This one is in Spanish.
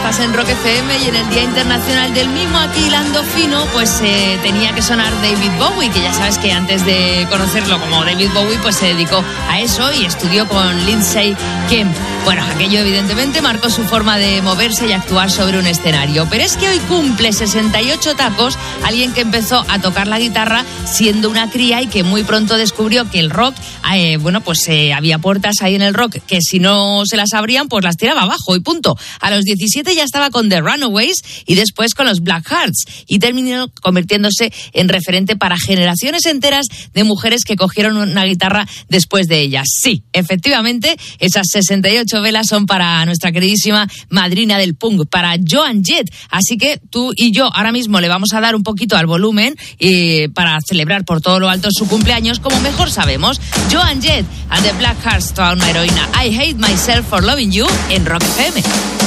estás en Rock FM y en el Día Internacional del Mimo, aquí hilando fino, pues tenía que sonar David Bowie, que ya sabes que antes de conocerlo como David Bowie, pues se dedicó a eso y estudió con Lindsay Kemp. Bueno, aquello evidentemente marcó su forma de moverse y actuar sobre un escenario. Pero es que hoy cumple 68 tacos alguien que empezó a tocar la guitarra siendo una cría y que muy pronto descubrió que el rock, había puertas ahí en el rock que si no se las abrían, pues las tiraba abajo y punto. A los 17 ya estaba con The Runaways y después con los Blackhearts y terminó convirtiéndose en referente para generaciones enteras de mujeres que cogieron una guitarra después de ellas. Sí, efectivamente, esas 68 velas son para nuestra queridísima madrina del punk, para Joan Jett. Así que tú y yo ahora mismo le vamos a dar un poquito al volumen para celebrar por todo lo alto su cumpleaños, como mejor sabemos. Joan Jett and the Blackhearts, toda una heroína. I Hate Myself for Loving You en Rock FM.